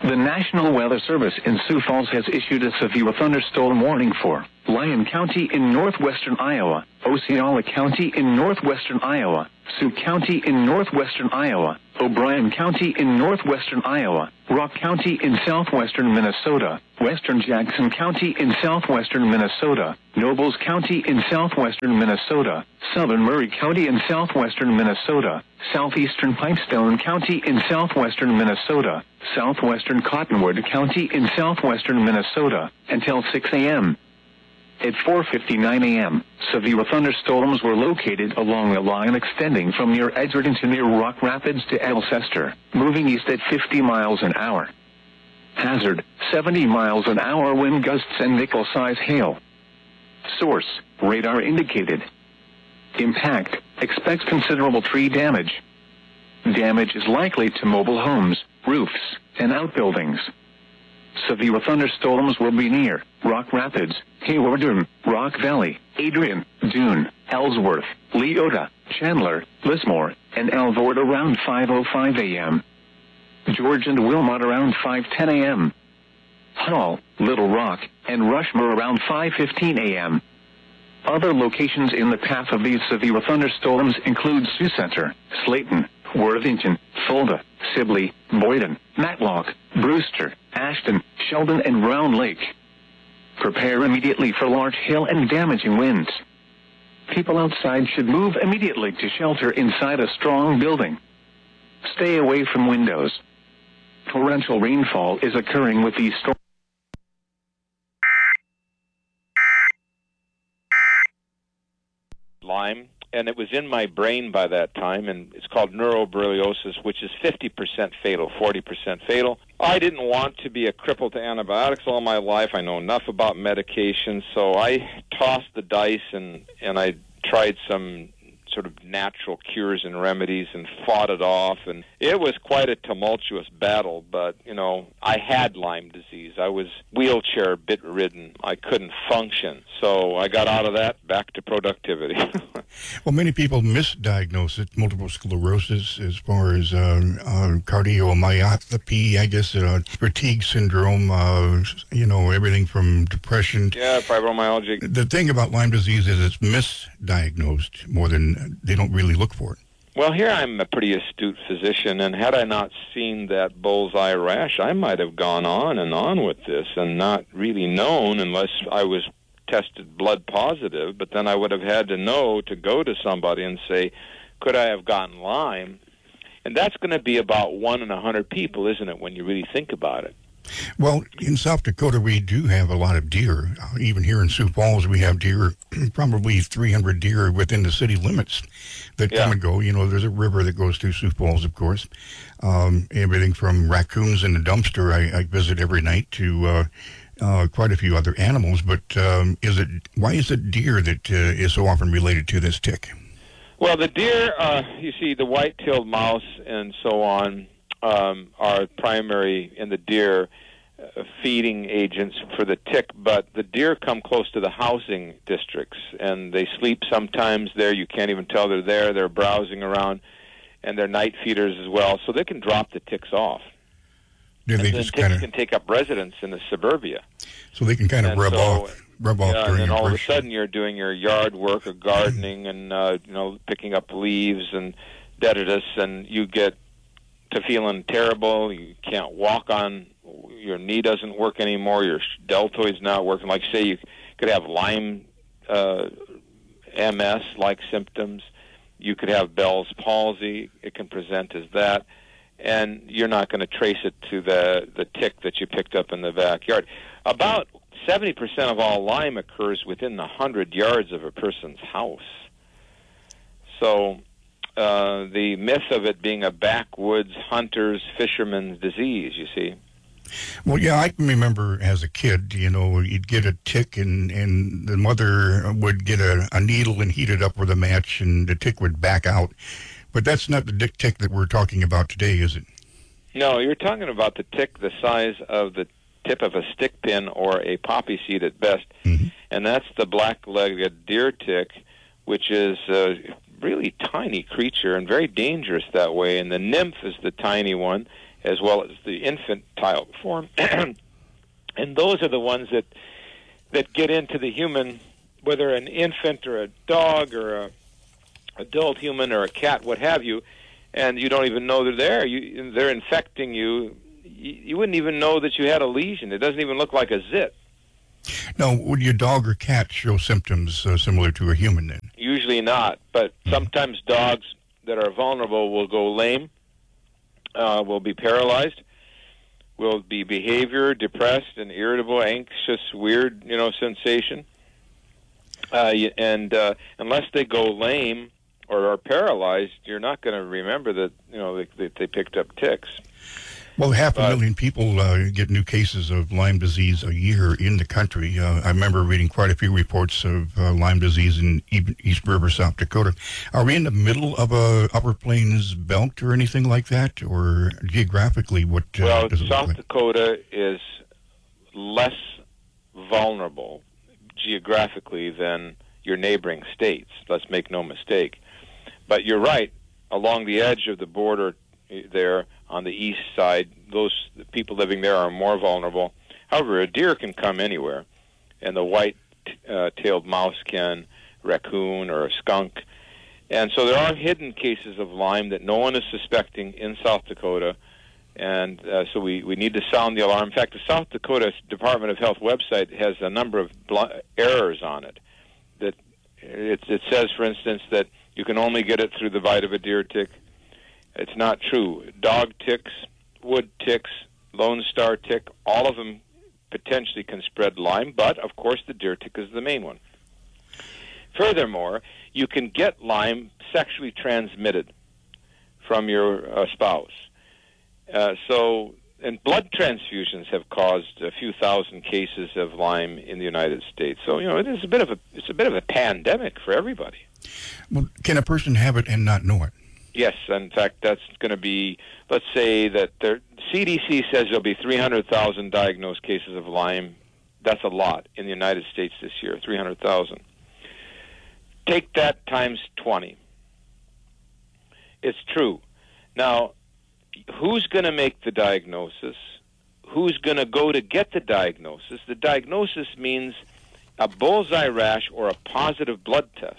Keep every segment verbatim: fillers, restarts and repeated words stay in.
The National Weather Service in Sioux Falls has issued a severe thunderstorm warning for Lyon County in northwestern Iowa, Osceola County in northwestern Iowa, Sioux County in northwestern Iowa, O'Brien County in northwestern Iowa, Rock County in southwestern Minnesota, western Jackson County in southwestern Minnesota, Nobles County in southwestern Minnesota, southern Murray County in southwestern Minnesota, southeastern Pipestone County in southwestern Minnesota, southwestern Cottonwood County in southwestern Minnesota, until six a.m. At four fifty-nine a.m., severe thunderstorms were located along a line extending from near Edgerton to near Rock Rapids to Alcester, moving east at fifty miles an hour. Hazard, seventy miles an hour wind gusts and nickel-size hail. Source, radar indicated. Impact, expects considerable tree damage. Damage is likely to mobile homes, roofs, and outbuildings. Severe thunderstorms will be near Rock Rapids, Hayward, Rock Valley, Adrian, Dune, Ellsworth, Leota, Chandler, Lismore, and Alvord around five oh five a.m. George and Wilmot around five ten a.m. Hall, Little Rock, and Rushmore around five fifteen a.m. Other locations in the path of these severe thunderstorms include Sioux Center, Slayton, Worthington, Fulda, Sibley, Boyden, Matlock, Brewster, Ashton, Sheldon, and Round Lake. Prepare immediately for large hail and damaging winds. People outside should move immediately to shelter inside a strong building. Stay away from windows. Torrential rainfall is occurring with these storms. Lyme, and it was in my brain by that time, and it's called neuroborreliosis, which is fifty percent fatal, forty percent fatal. I didn't want to be a cripple to antibiotics all my life. I know enough about medications, so I tossed the dice and, and I tried some sort of natural cures and remedies and fought it off, and it was quite a tumultuous battle, but, you know, I had Lyme disease. I was wheelchair bedridden. I couldn't function, so I got out of that, back to productivity. Well, many people misdiagnose it, multiple sclerosis, as far as uh, uh, cardiomyopathy, I guess, uh, fatigue syndrome, uh, you know, everything from depression. Yeah, fibromyalgia. The thing about Lyme disease is it's misdiagnosed more than they don't really look for it. Well, here I'm a pretty astute physician, and had I not seen that bullseye rash, I might have gone on and on with this and not really known unless I was tested blood positive, but then I would have had to know to go to somebody and say, could I have gotten Lyme? And that's going to be about one in a hundred people, isn't it, when you really think about it? Well, in South Dakota, we do have a lot of deer. Uh, even here in Sioux Falls, we have deer, probably three hundred deer within the city limits that Yeah. come and go. You know, there's a river that goes through Sioux Falls, of course. Um, everything from raccoons in the dumpster I, I visit every night to uh, uh, quite a few other animals. But um, is it why is it deer that uh, is so often related to this tick? Well, the deer, uh, you see, the white-tailed mouse and so on um, are primary in the deer uh, feeding agents for the tick, but the deer come close to the housing districts, and they sleep sometimes there. You can't even tell they're there. They're browsing around, and they're night feeders as well, so they can drop the ticks off. Do and they then just ticks kind of can take up residence in the suburbia. so they can kind of And rub so, off, rub off Yeah, and during then your all of a brush? sudden you're doing your yard work or gardening and uh, you know picking up leaves and da-da-das, and you get to feeling terrible. You can't walk on. Your knee doesn't work anymore. Your deltoid's not working. Like say you could have Lyme, uh, M S-like symptoms. You could have Bell's palsy. It can present as that. And you're not going to trace it to the, the tick that you picked up in the backyard. About seventy percent of all Lyme occurs within the one hundred yards of a person's house. So uh, the myth of it being a backwoods hunter's fisherman's disease, you see. Well, yeah, I can remember as a kid, you know, you'd get a tick and, and the mother would get a, a needle and heat it up with a match and the tick would back out. But that's not the tick that we're talking about today, is it? No, you're talking about the tick the size of the tip of a stick pin or a poppy seed at best, mm-hmm. and that's the black-legged deer tick, which is a really tiny creature and very dangerous that way, and the nymph is the tiny one, as well as the infantile form. And those are the ones that that get into the human, whether an infant or a dog or a adult human or a cat, what have you, and you don't even know they're there. You, they're infecting you. you. You wouldn't even know that you had a lesion. It doesn't even look like a zit. Now, would your dog or cat show symptoms uh, similar to a human then? Usually not, but sometimes dogs that are vulnerable will go lame, uh, will be paralyzed, will be behavior, depressed and irritable, anxious, weird, you know, sensation. Uh, and uh, unless they go lame or are paralyzed, you're not going to remember that, you know, they, they, they picked up ticks. Well, half a But- million people uh, get new cases of Lyme disease a year in the country. Uh, I remember reading quite a few reports of uh, Lyme disease in E- East River, South Dakota. Are we in the middle of a Upper Plains belt or anything like that? Or geographically, what uh, Well, does it South look like? Dakota is less vulnerable geographically than your neighboring states. Let's make no mistake. But you're right. Along the edge of the border there on the east side, those the people living there are more vulnerable. However, a deer can come anywhere, and the white-tailed mouse can, raccoon or a skunk. And so there are hidden cases of Lyme that no one is suspecting in South Dakota, and uh, so we, we need to sound the alarm. In fact, the South Dakota Department of Health website has a number of bl- errors on it. That it, it says, for instance, that you can only get it through the bite of a deer tick. It's not true. Dog ticks, wood ticks, Lone Star tick, all of them potentially can spread Lyme, but, of course, the deer tick is the main one. Furthermore, you can get Lyme sexually transmitted from your uh, spouse. Uh, so, and blood transfusions have caused a few thousand cases of Lyme in the United States. So, you know, it is a bit of a it's a bit of a pandemic for everybody. Well, can a person have it and not know it? Yes, in fact, that's going to be, let's say that there, C D C says there'll be three hundred thousand diagnosed cases of Lyme. That's a lot in the United States this year, three hundred thousand. Take that times twenty. It's true. Now, who's going to make the diagnosis? Who's going to go to get the diagnosis? The diagnosis means a bullseye rash or a positive blood test.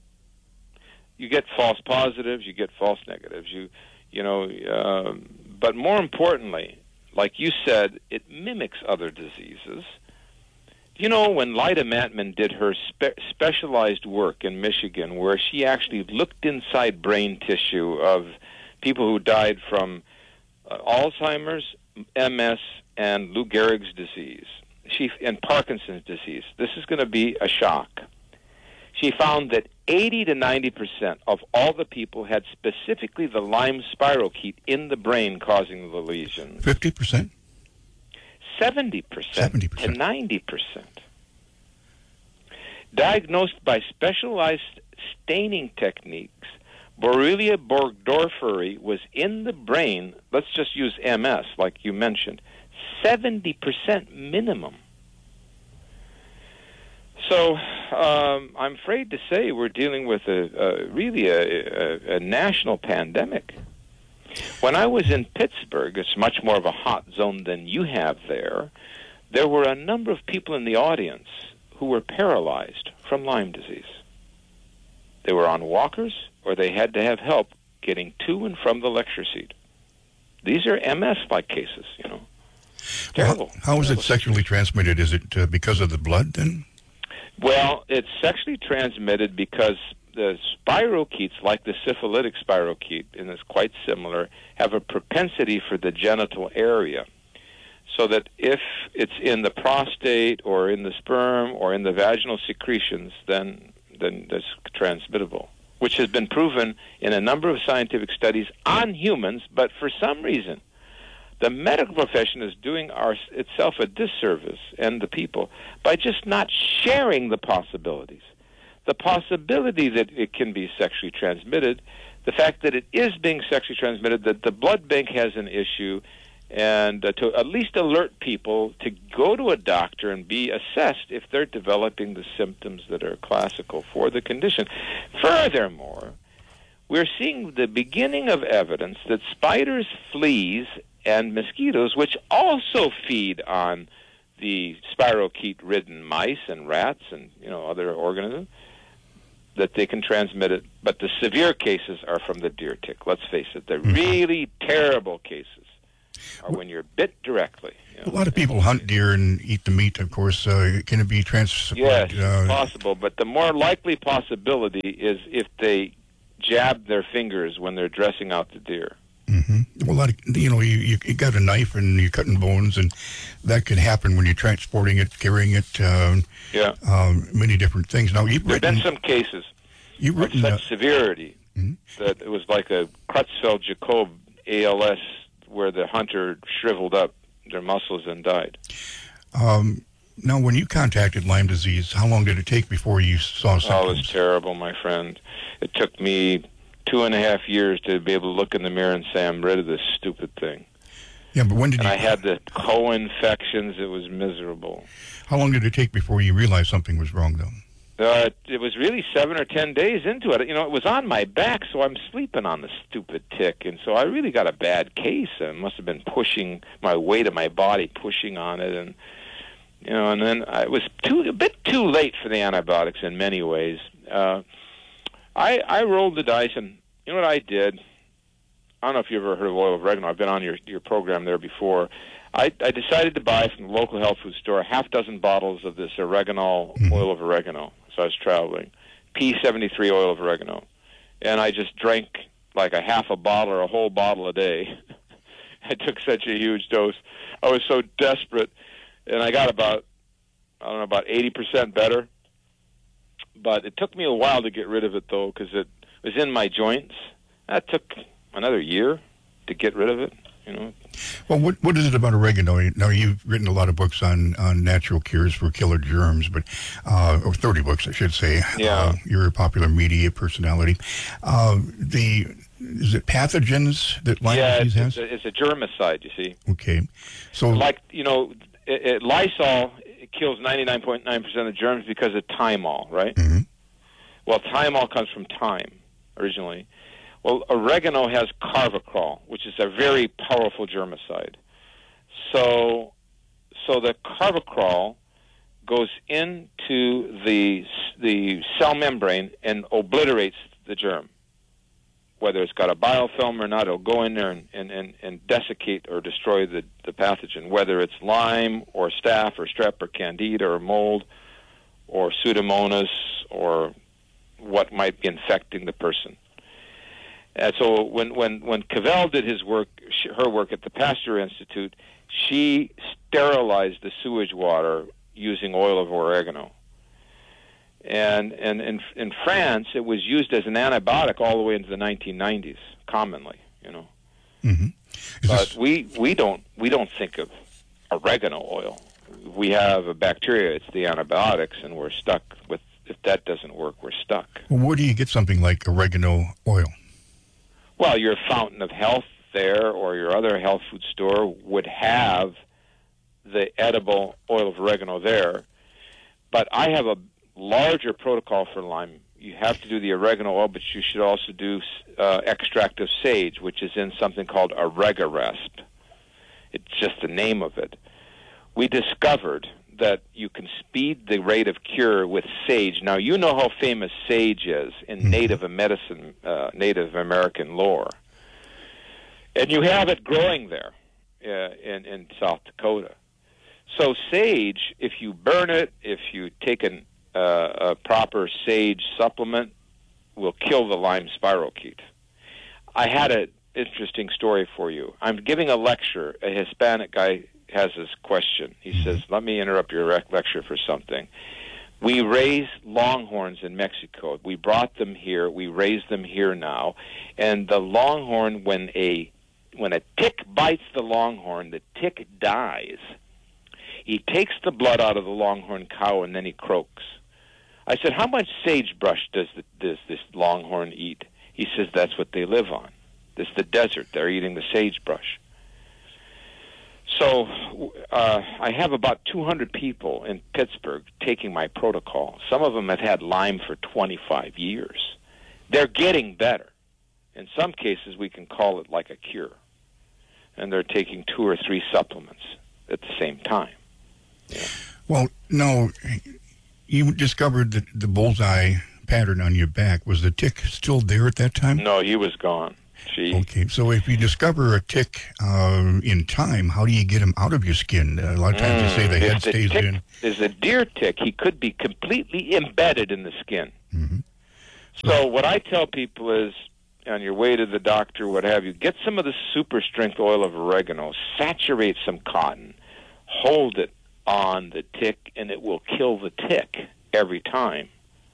You get false positives, you get false negatives, you, you know. Um, but more importantly, like you said, it mimics other diseases. You know, when Lyda Matman did her spe- specialized work in Michigan, where she actually looked inside brain tissue of people who died from uh, Alzheimer's, M S, and Lou Gehrig's disease, she and Parkinson's disease. This is going to be a shock. She found that eighty to ninety percent of all the people had specifically the Lyme spirochete in the brain causing the lesions. fifty percent? seventy percent, seventy percent to ninety percent. Diagnosed by specialized staining techniques, Borrelia burgdorferi was in the brain, let's just use M S like you mentioned, seventy percent minimum. So um, I'm afraid to say we're dealing with a, a really a, a, a national pandemic. When I was in Pittsburgh, it's much more of a hot zone than you have there, there were a number of people in the audience who were paralyzed from Lyme disease. They were on walkers, or they had to have help getting to and from the lecture seat. These are M S-like cases, you know. Terrible. Well, how is it sexually transmitted? Is it uh, because of the blood then? Well, it's sexually transmitted because the spirochetes, like the syphilitic spirochete, and it's quite similar, have a propensity for the genital area. So that if it's in the prostate or in the sperm or in the vaginal secretions, then then that's transmittable, which has been proven in a number of scientific studies on humans, but for some reason, the medical profession is doing our, itself a disservice, and the people, by just not sharing the possibilities. The possibility that it can be sexually transmitted, the fact that it is being sexually transmitted, that the blood bank has an issue, and uh, to at least alert people to go to a doctor and be assessed if they're developing the symptoms that are classical for the condition. Furthermore, we're seeing the beginning of evidence that spiders, fleas, and mosquitoes, which also feed on the spirochete-ridden mice and rats and, you know, other organisms, that they can transmit it. But the severe cases are from the deer tick. Let's face it. The Mm-hmm. really terrible cases are when you're bit directly. You know. A lot of people hunt deer and eat the meat, of course. Uh, can it be transferred? Yes, uh, it's possible. But the more likely possibility is if they jab their fingers when they're dressing out the deer. Mm-hmm. Well, a lot of, you know, you, you, you got a knife and you're cutting bones, and that can happen when you're transporting it, carrying it, um, Yeah. um, many different things. Now, you've There have written... been some cases you've of written, such uh, severity Mhm. that it was like a Creutzfeldt-Jakob A L S where the hunter shriveled up their muscles and died. um, now, when you contacted Lyme disease, how long did it take before you saw Oh, symptoms? it was terrible, my friend. It took me two and a half years to be able to look in the mirror and say, I'm rid of this stupid thing. Yeah, but when did And you... I had the co-infections. It was miserable. How long did it take before you realized something was wrong, though? Uh, it was really seven or ten days into it. You know, it was on my back, so I'm sleeping on the stupid tick. And so I really got a bad case. I must have been pushing my weight of my body, pushing on it. And, you know, and then I was too a bit too late for the antibiotics in many ways. Uh, I, I rolled the dice, and you know what I did? I don't know if you ever heard of oil of oregano. I've been on your, your program there before. I, I decided to buy from the local health food store a half dozen bottles of this oregano, Mhm. oil of oregano. So I was traveling. P seventy-three oil of oregano. And I just drank like a half a bottle or a whole bottle a day. I took such a huge dose. I was so desperate. And I got about, I don't know, about eighty percent better. But it took me a while to get rid of it, though, because it was in my joints. That took another year to get rid of it, you know. Well, what what is it about oregano? Now, you've written a lot of books on, on natural cures for killer germs, but uh, or thirty books, I should say. Yeah. Uh, you're a popular media personality. Uh, the is it pathogens that Lyme Yeah, disease it's, has? it's, a, it's a germicide, you see. Okay, so Like, you know, it, it, Lysol it kills ninety-nine point nine percent of germs because of thymol, right? Mhm. Well, thymol comes from thyme originally. Well, oregano has carvacrol, which is a very powerful germicide. So, so the carvacrol goes into the the cell membrane and obliterates the germ. Whether it's got a biofilm or not, it'll go in there and, and, and, and desiccate or destroy the, the pathogen, whether it's Lyme or staph or strep or candida or mold or pseudomonas or what might be infecting the person. And so when, when, when Cavell did his work, she, her work at the Pasteur Institute, she sterilized the sewage water using oil of oregano. And, and in, in France, it was used as an antibiotic all the way into the nineteen nineties, commonly, you know. Mm-hmm. But this, we, we don't we don't think of oregano oil. We have a bacteria, it's the antibiotics, and we're stuck with, if that doesn't work, we're stuck. well, where do you get something like oregano oil? Well, your Fountain of Health there or your other health food store would have the edible oil of oregano there. But I have a larger protocol for Lyme. You have to do the oregano oil, but you should also do uh, extract of sage, which is in something called Oregaresp. It's just the name of it. We discovered that you can speed the rate of cure with sage. Now, you know how famous sage is in Mm-hmm. Native medicine, uh, Native American lore. And you have it growing there uh, in, in South Dakota. So sage, if you burn it, if you take an, uh, a proper sage supplement, will kill the Lyme spirochete. I had an interesting story for you. I'm giving a lecture. A Hispanic guy has this question. He says, let me interrupt your rec- lecture for something. We raise longhorns in Mexico. We brought them here. We raise them here now. And the longhorn, when a when a tick bites the longhorn, the tick dies. He takes the blood out of the longhorn cow, and then he croaks. I said, how much sagebrush does, the, does this longhorn eat? He says, that's what they live on. This is the desert. They're eating the sagebrush. So uh, I have about two hundred people in Pittsburgh taking my protocol. Some of them have had Lyme for twenty-five years. They're getting better. In some cases, we can call it like a cure. and they're taking two or three supplements at the same time. Yeah. Well, no, you discovered that the bullseye pattern on your back. Was the tick still there at that time? No, he was gone. She, okay, so if you discover a tick uh, in time, how do you get him out of your skin? Uh, a lot of times mm, they say the head the stays tick in. Is a deer tick. He could be completely embedded in the skin. Mm-hmm. So what I tell people is, on your way to the doctor, what have you, get some of the super strength oil of oregano, saturate some cotton, hold it on the tick, and it will kill the tick every time.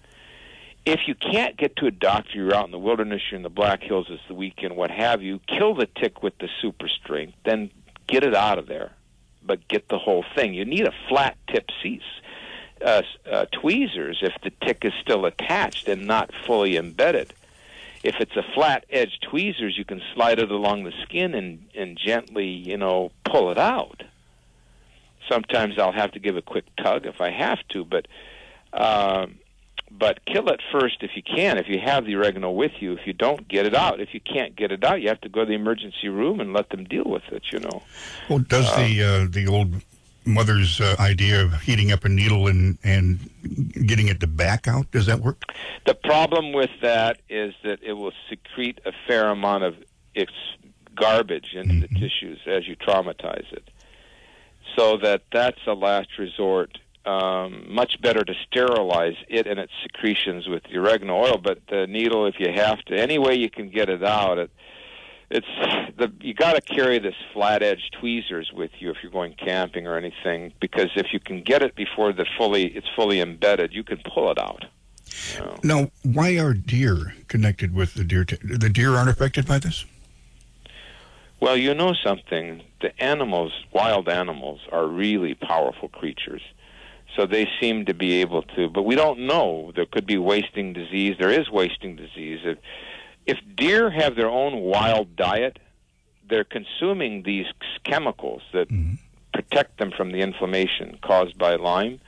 If you can't get to a doctor, you're out in the wilderness, you're in the Black Hills, it's the weekend, what have you, kill the tick with the super strength, then get it out of there, but get the whole thing. You need a flat tip cease. Uh, uh, tweezers if the tick is still attached and not fully embedded. If it's a flat edge tweezers, you can slide it along the skin and, and gently, you know, pull it out. Sometimes I'll have to give a quick tug if I have to, but uh, but kill it first if you can, if you have the oregano with you. If you don't, get it out. If you can't get it out, you have to go to the emergency room and let them deal with it, you know. Well, does uh, the uh, the old mother's uh, idea of heating up a needle and, and getting it to back out, does that work? The problem with that is that it will secrete a fair amount of its garbage into mm-hmm. the tissues as you traumatize it. So that that's a last resort. Um, much better to sterilize it and its secretions with the oregano oil, but the needle, if you have to, any way you can get it out, it, it's the you got to carry this flat edge tweezers with you if you're going camping or anything, because if you can get it before the fully it's fully embedded, you can pull it out. You know? Now, why are deer connected with the deer? T- the deer aren't affected by this? Well, you know something. The animals, wild animals, are really powerful creatures. So they seem to be able to, but we don't know. There could be wasting disease. There is wasting disease. If, if deer have their own wild diet, they're consuming these chemicals that mm-hmm. protect them from the inflammation caused by Lyme.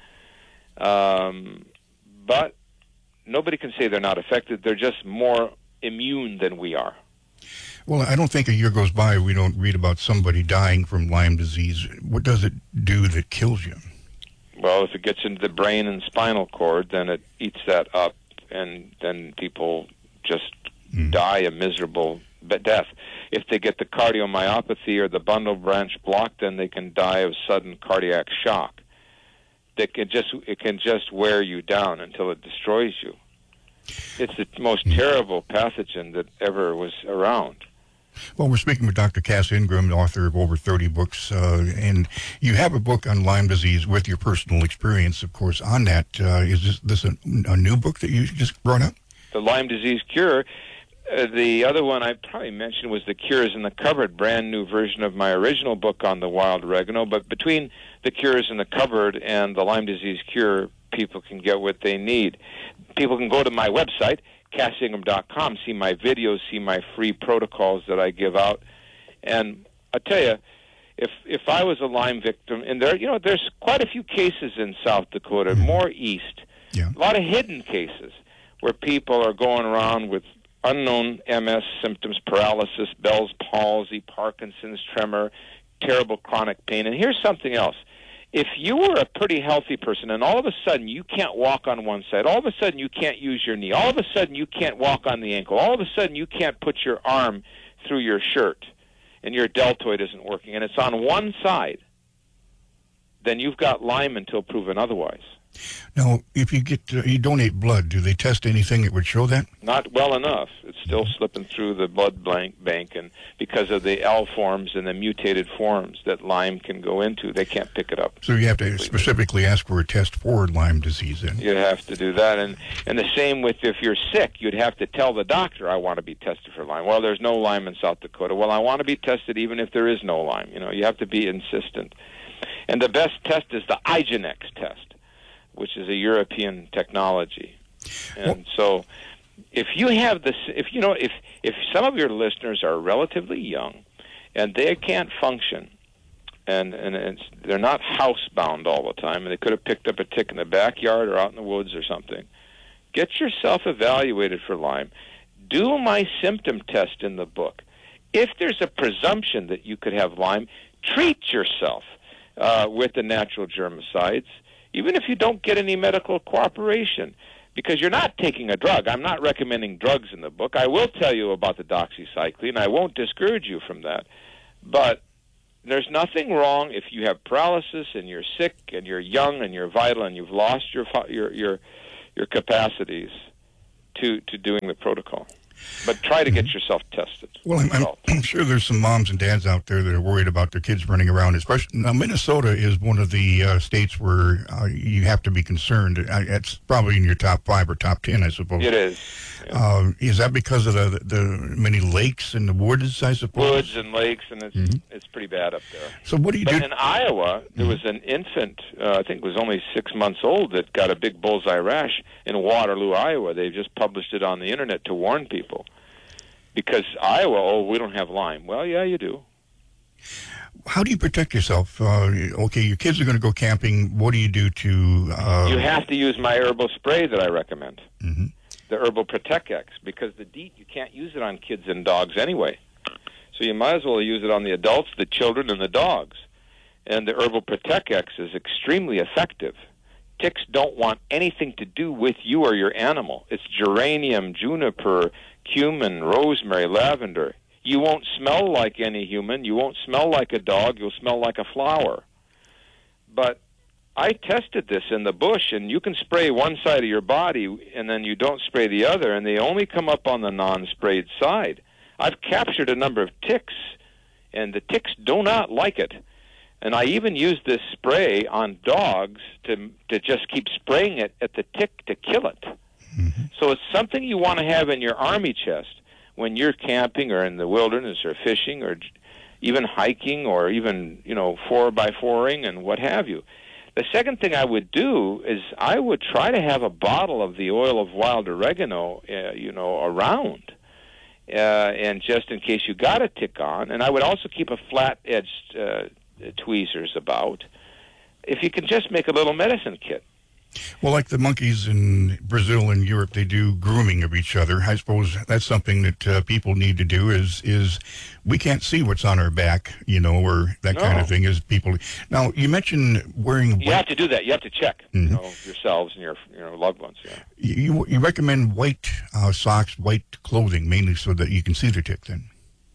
Um, but nobody can say they're not affected. They're just more immune than we are. Well, I don't think a year goes by we don't read about somebody dying from Lyme disease. What does it do that kills you? Well, if it gets into the brain and spinal cord, then it eats that up, and then people just mm. die a miserable death. If they get the cardiomyopathy or the bundle branch block, then they can die of sudden cardiac shock. They can just it can just wear you down until it destroys you. It's the most mm. terrible pathogen that ever was around. Well, we're speaking with Doctor Cass Ingram, author of over thirty books, uh, and you have a book on Lyme disease with your personal experience, of course, on that. Uh, is this, this a, a new book that you just brought up? The Lyme Disease Cure. Uh, the other one I probably mentioned was The Cures in the Cupboard, brand new version of my original book on the wild oregano. But between The Cures in the Cupboard and the Lyme Disease Cure, people can get what they need. People can go to my website, cass ingram dot com, see my videos, see my free protocols that I give out. And I tell you, if if I was a Lyme victim, and there, you know, there's quite a few cases in South Dakota, more east, yeah. a lot of hidden cases where people are going around with unknown M S symptoms, paralysis, Bell's palsy, Parkinson's, tremor, terrible chronic pain. And here's something else. If you were a pretty healthy person and all of a sudden you can't walk on one side, all of a sudden you can't use your knee, all of a sudden you can't walk on the ankle, all of a sudden you can't put your arm through your shirt and your deltoid isn't working and it's on one side, then you've got Lyme until proven otherwise. Now, if you get uh, you donate blood, do they test anything that would show that? Not well enough. It's still slipping through the blood bank, and because of the L forms and the mutated forms that Lyme can go into, they can't pick it up. So you have to specifically ask for a test for Lyme disease then? You'd have to do that. And, and the same with if you're sick, you'd have to tell the doctor, I want to be tested for Lyme. Well, there's no Lyme in South Dakota. Well, I want to be tested even if there is no Lyme. You know, you have to be insistent. And the best test is the IGeneX test, which is a European technology. And so if you have this, if you know, if, if some of your listeners are relatively young and they can't function and, and it's, they're not housebound all the time and they could have picked up a tick in the backyard or out in the woods or something, get yourself evaluated for Lyme. Do my symptom test in the book. If there's a presumption that you could have Lyme, treat yourself uh, with the natural germicides, even if you don't get any medical cooperation, because you're not taking a drug. I'm not recommending drugs in the book. I will tell you about the doxycycline. I won't discourage you from that. But there's nothing wrong if you have paralysis and you're sick and you're young and you're vital and you've lost your your your, your capacities to, to doing the protocol. But try to get yourself tested. Well, I'm, I'm, I'm sure there's some moms and dads out there that are worried about their kids running around. Especially now, Minnesota is one of the uh, states where uh, you have to be concerned. I, it's probably in your top five or top ten, I suppose. It is. Yeah. Uh, is that because of the the many lakes and the woods, I suppose? Woods and lakes, and it's mm-hmm. it's pretty bad up there. So what do you but do? in Iowa, there was an infant, uh, I think it was only six months old, that got a big bullseye rash in Waterloo, Iowa. They just published it on the internet to warn people. Because Iowa, oh, we don't have Lyme. Well, yeah, you do. How do you protect yourself? Uh, okay, your kids are going to go camping. What do you do to... Uh... You have to use my herbal spray that I recommend. Mm-hmm. The Herbal Protect X, because the DEET, you can't use it on kids and dogs anyway. So you might as well use it on the adults, the children, and the dogs. And the Herbal Protect X is extremely effective. Ticks don't want anything to do with you or your animal. It's geranium, juniper, cumin, rosemary, lavender. You won't smell like any human. You won't smell like a dog. You'll smell like a flower. But I tested this in the bush, and you can spray one side of your body, and then you don't spray the other, and they only come up on the non-sprayed side. I've captured a number of ticks, and the ticks do not like it. And I even used this spray on dogs to to just keep spraying it at the tick to kill it. Mm-hmm. So it's something you want to have in your army chest when you're camping or in the wilderness or fishing or even hiking or even, you know, four by fouring and what have you. The second thing I would do is I would try to have a bottle of the oil of wild oregano, uh, you know, around. Uh, and just in case you got a tick on. And I would also keep a flat-edged uh, tweezers about, if you can just make a little medicine kit. Well, like the monkeys in Brazil and Europe, they do grooming of each other. I suppose that's something that uh, people need to do is is we can't see what's on our back, you know, or that no. kind of thing. Is people now? You mentioned wearing. You white, have to do that. You have to check, mm-hmm. you know, yourselves and your you know loved ones. Yeah. You you recommend white uh, socks, white clothing, mainly so that you can see the tick. Then.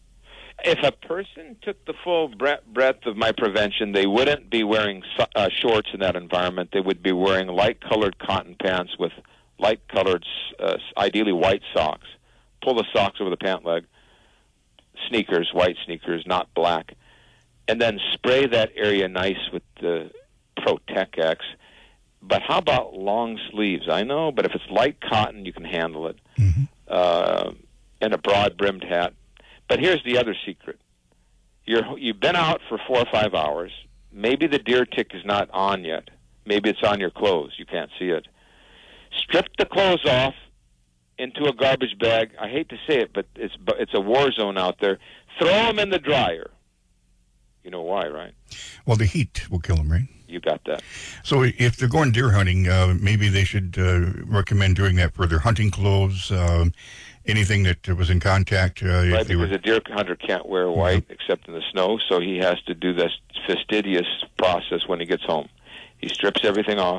If a person took the full breadth of my prevention, they wouldn't be wearing uh, shorts in that environment. They would be wearing light-colored cotton pants with light-colored, uh, ideally white socks. Pull the socks over the pant leg. Sneakers, white sneakers, not black. And then spray that area nice with the Protect X. But how about long sleeves? I know, but if it's light cotton, you can handle it. Mm-hmm. Uh, and a broad-brimmed hat. But here's the other secret. You're, you've been out for four or five hours. Maybe the deer tick is not on yet. Maybe it's on your clothes. You can't see it. Strip the clothes off into a garbage bag. I hate to say it, but it's it's a war zone out there. Throw them in the dryer. You know why, right? Well, the heat will kill them, right? You got that. So if they're going deer hunting, uh, maybe they should uh, recommend doing that for their hunting clothes, uh, anything that was in contact. Uh, right, if they because were... a deer hunter can't wear white mm-hmm. except in the snow, so he has to do this fastidious process when he gets home. He strips everything off.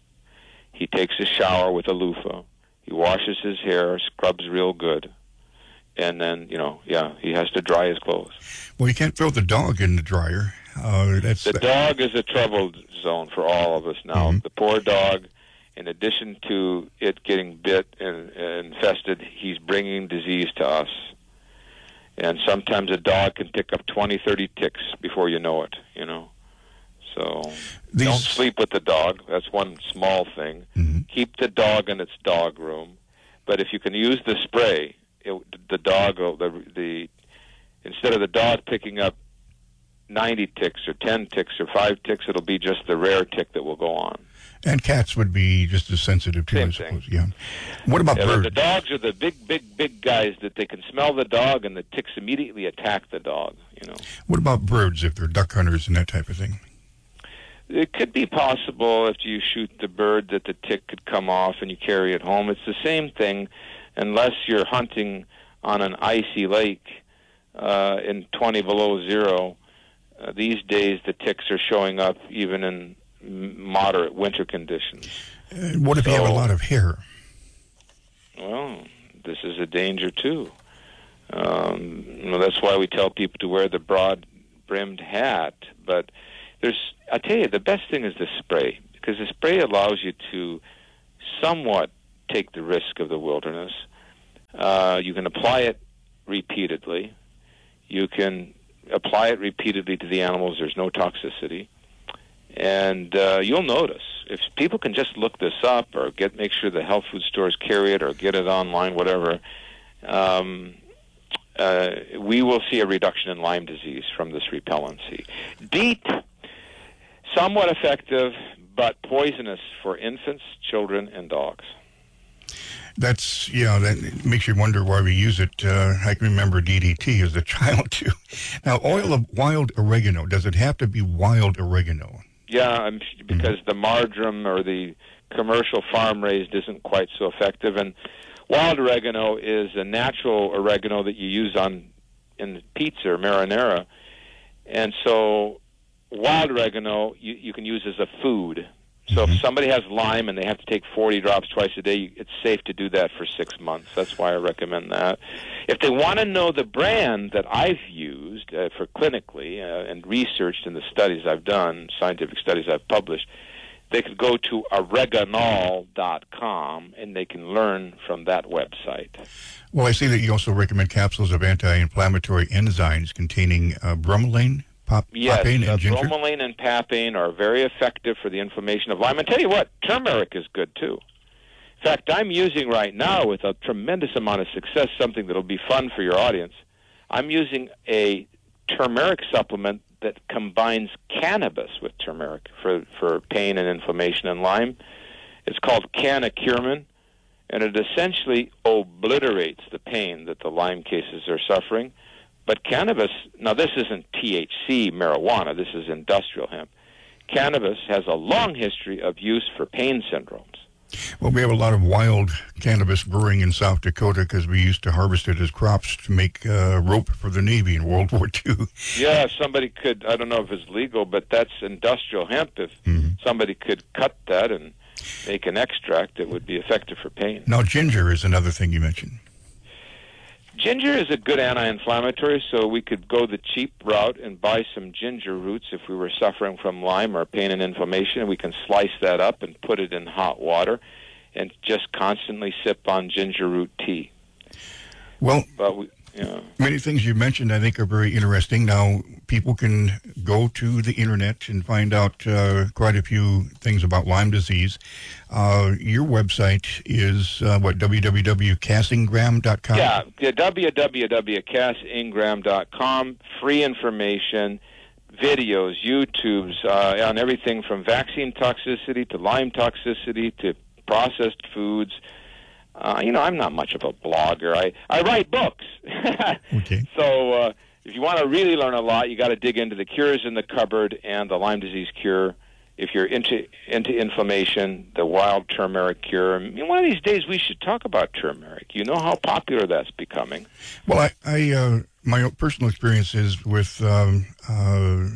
He takes a shower with a loofah. He washes his hair, scrubs real good. And then, you know, yeah, he has to dry his clothes. Well, you can't throw the dog in the dryer. Uh, that's the dog is a trouble zone for all of us now. Mm-hmm. The poor dog, in addition to it getting bit and, and infested, he's bringing disease to us. And sometimes a dog can pick up twenty, thirty ticks before you know it, you know. So These... don't sleep with the dog. That's one small thing. Mm-hmm. Keep the dog in its dog room. But if you can use the spray, it, the dog will, the, the, instead of the dog picking up ninety ticks or ten ticks or five ticks, it'll be just the rare tick that will go on. And cats would be just as sensitive too, Same I suppose. thing. Yeah. What about yeah, birds? The dogs are the big, big, big guys that they can smell the dog, and the ticks immediately attack the dog. You know. What about birds, if they're duck hunters and that type of thing? It could be possible if you shoot the bird that the tick could come off and you carry it home. It's the same thing, unless you're hunting on an icy lake. uh, in twenty below zero. Uh, these days, the ticks are showing up even in moderate winter conditions. Uh, what if so, you have a lot of hair? Well, this is a danger, too. Um, you know, that's why we tell people to wear the broad-brimmed hat. But there's, I tell you, the best thing is the spray, because the spray allows you to somewhat take the risk of the wilderness. Uh, you can apply it repeatedly. You can apply it repeatedly to the animals. There's no toxicity. And uh, you'll notice, if people can just look this up or get make sure the health food stores carry it or get it online, whatever, um, uh, we will see a reduction in Lyme disease from this repellency. DEET, somewhat effective, but poisonous for infants, children, and dogs. That's, yeah, that makes you wonder why we use it. Uh, I can remember D D T as a child, too. Now, oil of wild oregano, does it have to be wild oregano? Yeah, I'm, because mm-hmm. the marjoram or the commercial farm-raised isn't quite so effective. And wild oregano is a natural oregano that you use on in pizza or marinara. And so wild oregano you, you can use as a food. So if somebody has Lyme and they have to take forty drops twice a day, it's safe to do that for six months. That's why I recommend that. If they want to know the brand that I've used uh, for clinically uh, and researched in the studies I've done, scientific studies I've published, they could go to oreganol dot com and they can learn from that website. Well, I see that you also recommend capsules of anti-inflammatory enzymes containing uh, bromelain. Pop, yes, papain and ginger? bromelain and papain are very effective for the inflammation of Lyme. And tell you what, turmeric is good, too. In fact, I'm using right now, with a tremendous amount of success, something that will be fun for your audience. I'm using a turmeric supplement that combines cannabis with turmeric for, for pain and inflammation in Lyme. It's called Canacurmin, and it essentially obliterates the pain that the Lyme cases are suffering. But cannabis, now this isn't T H C marijuana, this is industrial hemp. Cannabis has a long history of use for pain syndromes. Well, we have a lot of wild cannabis brewing in South Dakota because we used to harvest it as crops to make uh, rope for the Navy in World War Two. Yeah, if somebody could, I don't know if it's legal, but that's industrial hemp. If mm-hmm. somebody could cut that and make an extract, it would be effective for pain. Now, ginger is another thing you mentioned. Ginger is a good anti-inflammatory, so we could go the cheap route and buy some ginger roots if we were suffering from Lyme or pain and inflammation, and we can slice that up and put it in hot water and just constantly sip on ginger root tea. Well, but we, you know, many things you mentioned I think are very interesting. Now, people can go to the internet and find out uh, quite a few things about Lyme disease. Uh, your website is, uh, what, w w w dot cass ingram dot com? Yeah, yeah w w w dot cass ingram dot com. Free information, videos, YouTubes, uh, on everything from vaccine toxicity to Lyme toxicity to processed foods. Uh, you know, I'm not much of a blogger. I, I write books. Okay. So uh, if you want to really learn a lot, you got to dig into the cures in the cupboard and the Lyme disease cure. If you're into into inflammation, the wild turmeric cure. I mean, one of these days we should talk about turmeric. You know how popular that's becoming. Well, I, I uh, my personal experience is with um, uh,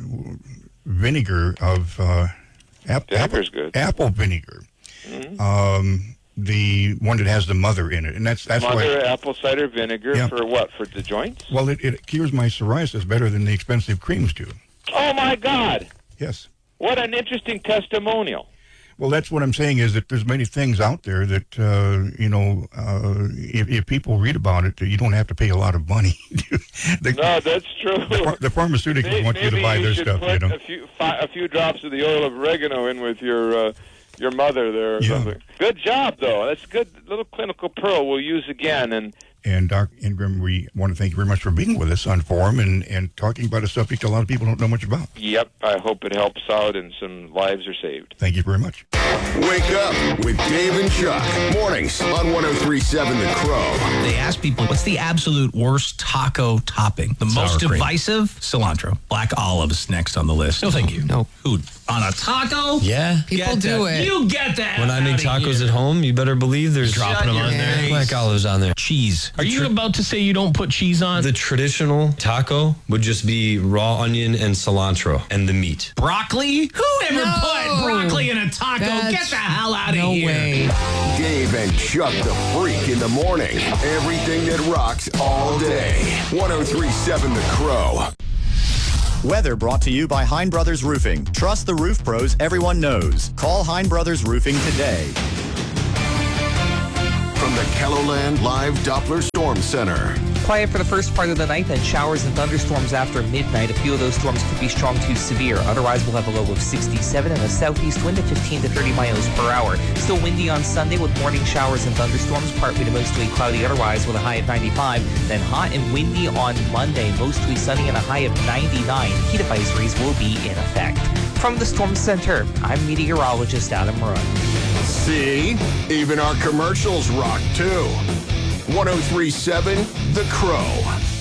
vinegar of uh, ap- apple, good. apple vinegar. Mm-hmm. Um, the one that has the mother in it, and that's that's mother why apple cider vinegar yeah. for what? For the joints? Well, it, it cures my psoriasis better than the expensive creams do. Oh my God! Yes. What an interesting testimonial. Well, that's what I'm saying is that there's many things out there that uh, you know, uh, if, if people read about it, you don't have to pay a lot of money. the, no, that's true. The, the pharmaceuticals maybe, want you to buy you their should stuff. Put You know, a few fi- a few drops of the oil of oregano in with your. Uh, Your mother there or yeah. something. Good job, though. That's a good little clinical pearl we'll use again. And and Doctor Ingram, we want to thank you very much for being with us on Forum and, and talking about a subject a lot of people don't know much about. Yep, I hope it helps out and some lives are saved. Thank you very much. Wake up with Dave and Chuck. Mornings on one oh three point seven The Crow. They ask people, what's the absolute worst taco topping? The Sour most cream. divisive? Cilantro. Black olives next on the list. No, thank you. No. Who? On a taco? Yeah. People Get do that. it. You get that. When I make tacos at home, you better believe there's dropping them on there. Black olives on there. Cheese. cheese. Are you about to say you don't put cheese on? The traditional taco would just be raw onion and cilantro and the meat. Broccoli? Who ever No. put broccoli in a taco? That's- Get the hell out of no here. way. Dave and Chuck the Freak in the morning. Everything that rocks all day. one oh three point seven The Crow. Weather brought to you by Hein Brothers Roofing. Trust the roof pros everyone knows. Call Hein Brothers Roofing today. From the Kelloland Live Doppler Storm Center. Quiet for the first part of the night, then showers and thunderstorms after midnight. A few of those storms could be strong to severe. Otherwise, we'll have a low of sixty-seven and a southeast wind of fifteen to thirty miles per hour. Still windy on Sunday with morning showers and thunderstorms, partly to mostly cloudy otherwise with a high of ninety-five. Then hot and windy on Monday, mostly sunny and a high of ninety-nine. Heat advisories will be in effect. From the Storm Center, I'm meteorologist Adam Run. See? Even our commercials rock too. one oh three point seven The Crow.